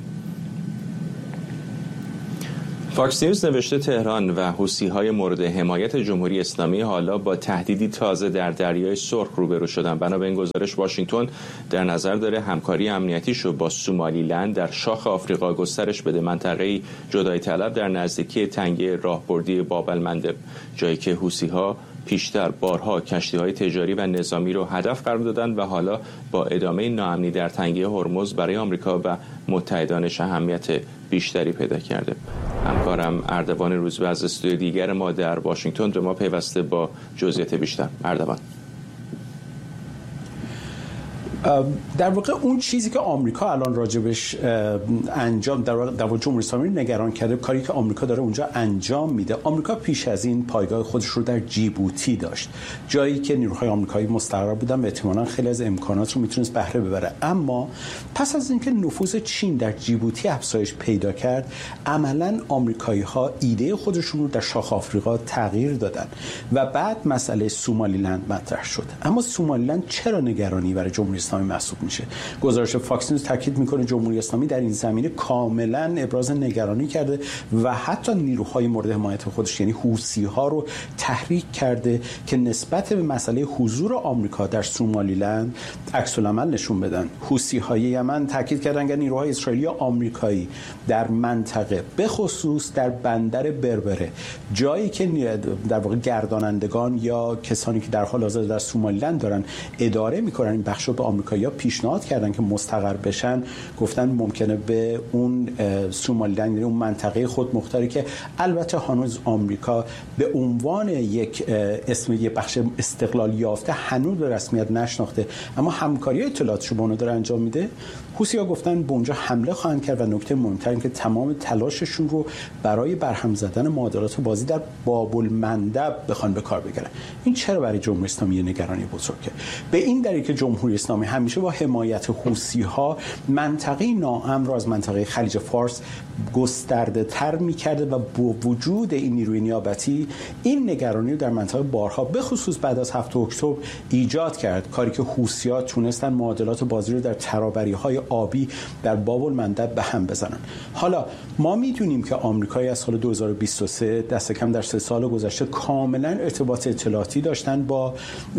فاکس نیوز نوشته تهران و حوثی‌های مورد حمایت جمهوری اسلامی حالا با تهدیدی تازه در دریای سرخ روبرو شدن. بنا به این گزارش واشنگتن در نظر داره همکاری امنیتیش رو با سومالیلند در شاخ آفریقا گسترش بده، منطقه‌ای جدایی طلب در نزدیکی تنگه راهبردی باب المندب، جایی که حوثی‌ها پیشتر بارها کشتی‌های تجاری و نظامی رو هدف قرار دادن و حالا با ادامه ناامنی در تنگه هرمز برای آمریکا و متحدانش اهمیت بیشتری پیدا کرده. همکارم اردوان روزبه از استودیو دیگر ما در واشنگتن به ما پیوسته با جزئیات بیشتر. اردوان. در واقع اون چیزی که آمریکا الان راجبش انجام در واقع جمهوری اسلامی نگران کرده، کاری که آمریکا داره اونجا انجام میده. آمریکا پیش از این پایگاه خودش رو در جیبوتی داشت، جایی که نیروهای آمریکایی مستقر بودن و احتمالاً خیلی از امکانات رو میتونست بهره ببره. اما پس از اینکه نفوذ چین در جیبوتی افزایش پیدا کرد، عملاً آمریکایی‌ها ایده خودشون رو در شاخ آفریقا تغییر دادن و بعد مسئله سومالیلند مطرح شد. اما سومالیلند چرا نگرانی برای جمهوری اسلامی محسوب میشه؟ گزارش فاکس نیوز تاکید میکنه جمهوری اسلامی در این زمینه کاملا ابراز نگرانی کرده و حتی نیروهای مورد حمایت خودش یعنی حوثی ها رو تحریک کرده که نسبت به مسئله حضور آمریکا در سومالیلند عکس العمل نشون بدن. حوثی های یمن تاکید کردن که نیروهای اسرائیلی و آمریکایی در منطقه به خصوص در بندر بربره، جایی که در واقع گردانندگان یا کسانی که در حال حاضر در سومالیلند دارن اداره میکنن این بخش رو به آمریکا آمریکایی‌ها پیشنهاد کردن که مستقر بشن، گفتن ممکنه به اون سومالیلند، اون منطقه خود مختاری که البته هنوز آمریکا به عنوان یک اسم یک بخش استقلال یافته هنوز به رسمیت نشناخته، اما همکاری اطلاعاتش رو با اونها داره انجام میده. حوثی‌ها گفتن به اونجا حمله خواهند کرد و نکته مهمتر این که تمام تلاششون رو برای برهم زدن معادلات بازی در باب المندب بخوان به کار بگیرن. این چرا برای جمهوری اسلامی نگرانی بزرگه؟ به این دلیل که جمهوری اسلامی همیشه با حمایت حوثی‌ها منطقه ناامن را از منطقه خلیج فارس گسترده تر می‌کرده و با وجود این نیروی نیابتی این نگرانی رو در منطقه بارها به خصوص بعد از 7 اکتبر ایجاد کرد، کاری که حوثی‌ها تونستن معادلات بازی رو در ترابری‌های آبی در باب المندب به هم بزنن. حالا ما میدونیم که آمریکایی از سال 2023 دست کم در 3 سال گذشته کاملا ارتباط اطلاعاتی داشتن با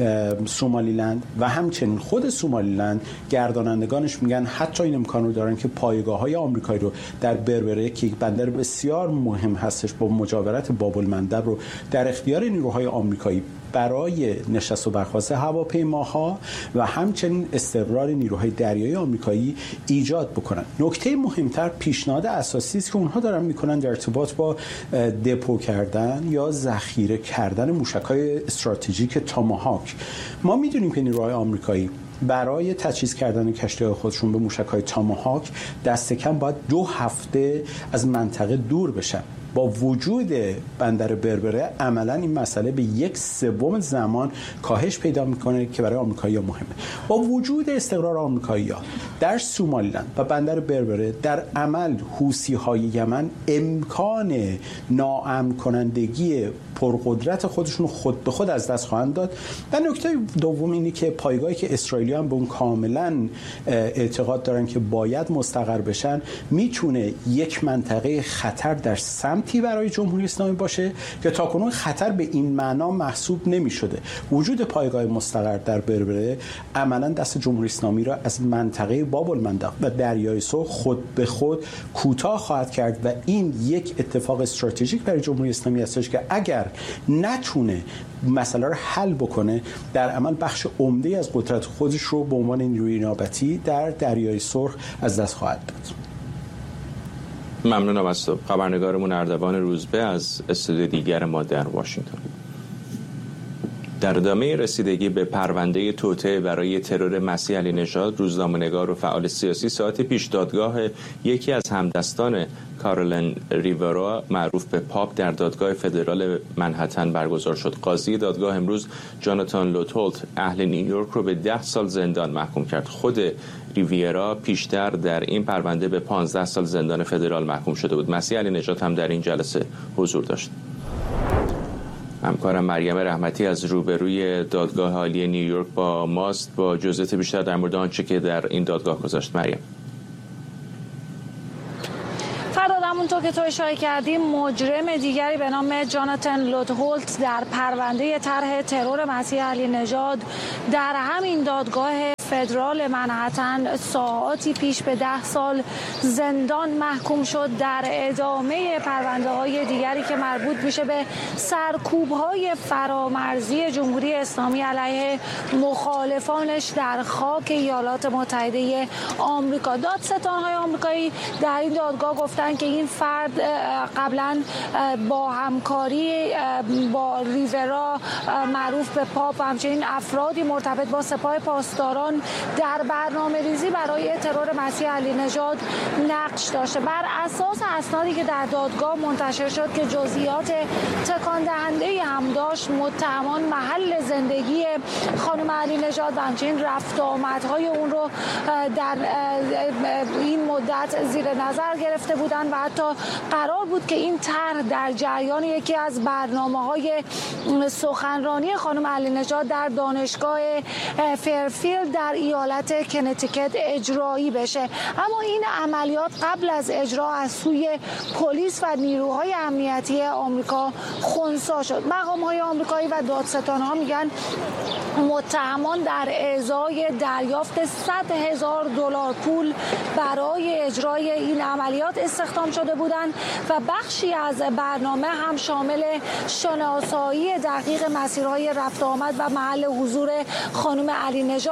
سومالیلند و همچنین خود سومالیلند گردانندگانش میگن حتی این امکان رو دارن که پایگاه‌های آمریکایی رو در بربره که یک بندر بسیار مهم هستش با مجاورت باب المندب رو در اختیار نیروهای آمریکایی برای نشست و برخاست هواپیماها و همچنین استقرار نیروهای دریایی آمریکایی ایجاد بکنن. نکته مهمتر پیشنهاد اساسی است که اونها دارن میکنن در ارتباط با دپو کردن یا ذخیره کردن موشک‌های استراتژیک تاماهاک. ما میدونیم که نیروهای آمریکایی برای تجهیز کردن کشتی‌های خودشون به موشک‌های تاماهاک دست کم باید 2 هفته از منطقه دور بشن. با وجود بندر بربره عملا این مسئله به 1/3 زمان کاهش پیدا میکنه که برای آمریکایی‌ها مهمه. با وجود استقرار آمریکایی‌ها در سومالیلند و بندر بربره در عمل حوثی‌های یمن امکان ناامن کنندگی پرقدرت خودشون خود به خود از دست خواهند داد. و نکته دوم اینه که پایگاهی که اسرائیلی‌ها به اون کاملا اعتقاد دارن که باید مستقر بشن میتونه یک منطقه خطر در سمتی برای جمهوری اسلامی باشه که تاکنون خطر به این معنا محسوب نمی‌شده. وجود پایگاه مستقر در بربره عملاً دست جمهوری اسلامی را از منطقه باب المندب و دریای سرخ خود به خود کوتاه خواهد کرد و این یک اتفاق استراتژیک برای جمهوری اسلامی هستش که اگر نتونه مسئله رو حل بکنه در عمل بخش عمده از قدرت خودش رو به عنوان نیروی نیابتی در دریای سرخ از دست خواهد داد. ممنونم از تو. خبرنگارمون اردوان روزبه از استودیو دیگر ما در واشنگتن. در ادامه رسیدگی به پرونده توطئه برای ترور مسیح علی نژاد، روزنامه‌نگار و فعال سیاسی ساعت پیش دادگاه یکی از همدستان کارولین ریورا معروف به پاپ در دادگاه فدرال منهتن برگزار شد. قاضی دادگاه امروز جاناتان لوتولت اهل نیویورک رو به 10 سال زندان محکوم کرد. خود ریویرا پیشتر در این پرونده به 15 سال زندان فدرال محکوم شده بود. مسیح علی نژاد هم در این جلسه حضور داشت. همکارم مریم رحمتی از روبروی دادگاه عالی نیویورک با ماست با جزئیات بیشتر در مورد آنچه که در این دادگاه گذشت. مریم. همونطور که تو اشاره کردیم مجرم دیگری به نام جاناتان لوتولت در پرونده طرح ترور مسیح علی نژاد در همین دادگاه فدرال منهتن ساعاتی پیش به 10 سال زندان محکوم شد در ادامه پرونده‌های دیگری که مربوط میشه به سرکوب‌های فرامرزی جمهوری اسلامی علیه مخالفانش در خاک ایالات متحده آمریکا. دادستان‌های آمریکایی در این دادگاه گفتن که این فرد قبلا با همکاری با ریورا معروف به پاپ و همچنین افرادی مرتبط با سپاه پاسداران در برنامه ریزی برای ترور مسیح علی نژاد نقش داشته. بر اساس اسنادی که در دادگاه منتشر شد که جزئیات تکان دهنده هم داشت، متهمان محل زندگی خانم علی نژاد و همچنین رفت آمدهای اون رو در این مدت زیر نظر گرفته بودند و حتی قرار بود که این طرح در جریان یکی از برنامه‌های سخنرانی خانم علی نژاد در دانشگاه فرفیلد در ایالت کنتیکت اجرایی بشه. اما این عملیات قبل از اجرا از سوی پلیس و نیروهای امنیتی آمریکا خنثی شد. مقام‌های آمریکایی و دادستان‌ها میگن متهمان در ازای دریافت $100,000 پول برای اجرای این عملیات استخدام شده بودند و بخشی از برنامه هم شامل شناسایی دقیق مسیرهای رفت آمد و محل حضور خانم علی نژاد بوده و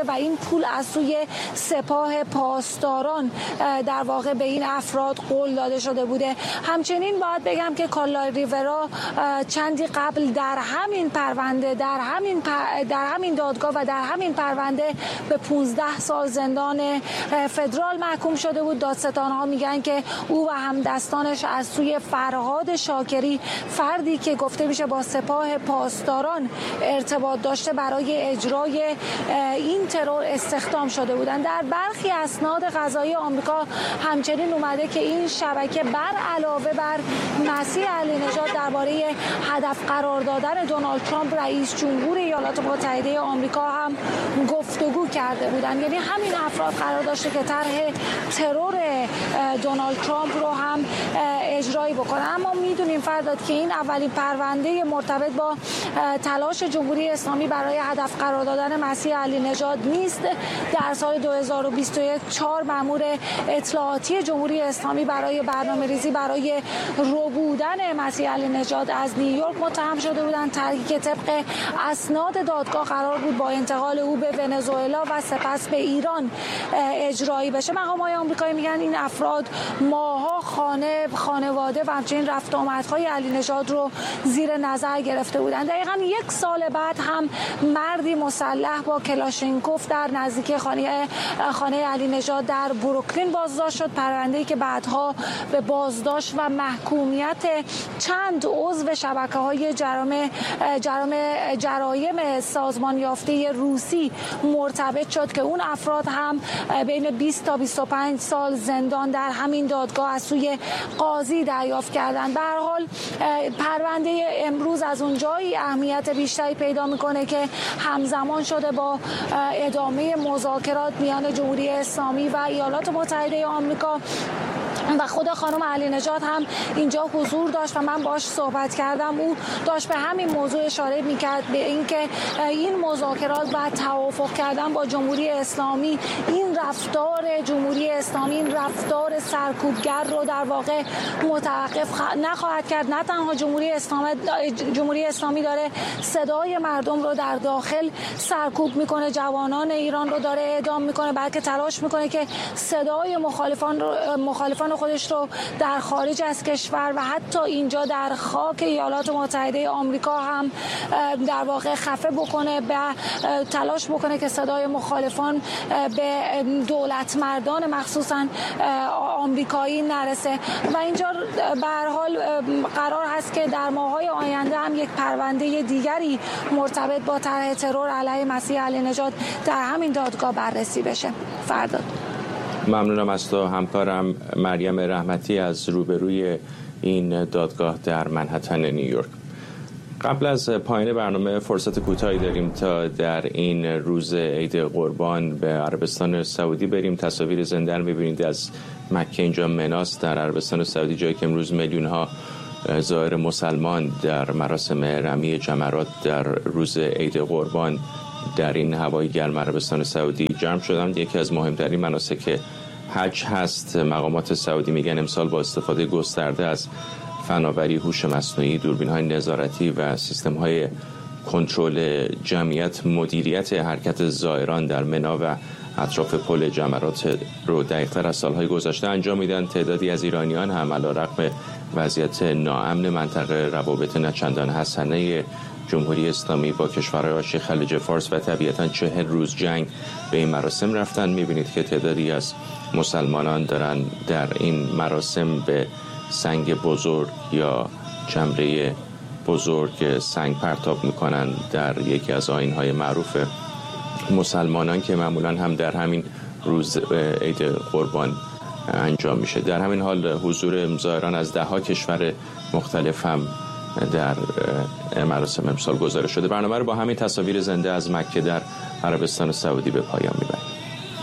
و این پول از سوی سپاه پاسداران در واقع به این افراد قول داده شده بوده. همچنین باید بگم که کارلا ریورا چندی قبل در همین پرونده در همین دادگاه و در همین پرونده به 15 سال زندان فدرال محکوم شده بود. دادستان‌ها میگن که او و همدستانش از سوی فرهاد شاکری، فردی که گفته میشه با سپاه پاسداران ارتباط داشته، برای اجرای این ترور استخدام شده بودند. در برخی اسناد قضایی آمریکا همچنین اومده که این شبکه بر علاوه بر مسیح علی نژاد درباره هدف قرار دادن دونالد ترامپ رئیس جمهور ایالات متحده آمریکا هم گفتگو کرده بودند. یعنی همین افراد قرار داشته که طرح ترور دونالد ترامپ رو هم اجرایی بکنه. اما میدونیم فرداد که این اولین پرونده مرتبط با تلاش جمهوری اسلامی برای هدف قرار دادن مسیح علی نژاد نیست. در سال 2021 4 مأمور اطلاعاتی جمهوری اسلامی برای برنامه‌ریزی برای ربودن مسیح علی نژاد از نیویورک متهم شده بودند. طرحی که طبق اسناد دادگاه قرار بود با انتقال او به ونزوئلا و سپس به ایران اجرایی بشه. مقام‌های آمریکایی میگن این افراد ماها خانواده و همچنین رفت آمدهای علی نژاد رو زیر نظر گرفته بودند. دقیقاً 1 سال بعد هم مردی مسلح با کلاشینکوف در نزدیکی خانه علی نژاد در بروکلین بازداشت شد. پرونده‌ای که بعدها به بازداشت و محکومیت چند عضو شبکه‌های جرایم سازمان یافته روسی مرتبط شد که اون افراد هم بین 20 تا 25 سال زندان در همین دادگاه از سوی قاضی دریافت کردند. به هر حال پرونده امروز از اونجایی اهمیت بیشتری پیدا میکنه که همزمان شده با ادامه مذاکرات میان جمهوری اسلامی و ایالات متحده آمریکا و خود خانم علی نژاد هم اینجا حضور داشت و من باش صحبت کردم. او داشت به همین موضوع اشاره میکرد، به اینکه این مذاکرات و توافق کردن با جمهوری اسلامی، این رفتار جمهوری اسلامی، این رفتار سرکوبگر رو در واقع متوقف نخواهد کرد. نه تنها جمهوری اسلامی داره صدای مردم رو در داخل سرکوب میکنه، جوانان ایران رو داره اعدام میکنه، بلکه تلاش میکنه که صدای مخالفان خودش رو در خارج از کشور و حتی اینجا در خاک ایالات متحده آمریکا هم در واقع خفه بکنه، تلاش بکنه که صدای مخالفان به دولت مردان مخصوصا آمریکایی نرسه. و اینجا به هر حال قرار هست که در ماه‌های آینده هم یک پرونده دیگری مرتبط با طرح ترور علیه مسیح علی نژاد در همین دادگاه بررسی بشه. فرداد. ممنونم از تو همکارم مریم رحمتی از روبروی این دادگاه در منهتن نیویورک. قبل از پایان برنامه فرصت کوتاهی داریم تا در این روز عید قربان به عربستان سعودی بریم. تصاویر زنده رو می‌بینید از مکه، اینجا مناس در عربستان سعودی، جایی که امروز میلیون‌ها زائر مسلمان در مراسم رمی جمرات در روز عید قربان در این هوای گرم عربستان سعودی جمع شدند. یکی از مهمترین مناسک حج هست. مقامات سعودی میگن امسال با استفاده گسترده از فناوری هوش مصنوعی، دوربین‌های نظارتی و سیستم‌های کنترل جمعیت، مدیریت حرکت زائران در منا و اطراف پل جمرات رو دقیق‌تر از سال‌های گذشته انجام میدن. تعدادی از ایرانیان هم علیرغم وضعیت ناامن منطقه، روابط نچندان حسنه جمهوری اسلامی با کشورهای حاشیه خلیج فارس و طبیعتاً 40 روز جنگ به این مراسم رفتن. می‌بینید که تعدادی از مسلمانان دارن در این مراسم به سنگ بزرگ یا جمره بزرگ سنگ پرتاب میکنن در یکی از آیین‌های معروف مسلمانان که معمولاً هم در همین روز عید قربان انجام میشه. در همین حال حضور زائران از 10 کشور مختلف هم در مراسم امسال گزارش شده. برنامه رو با همین تصاویر زنده از مکه در عربستان سعودی به پایان میبریم.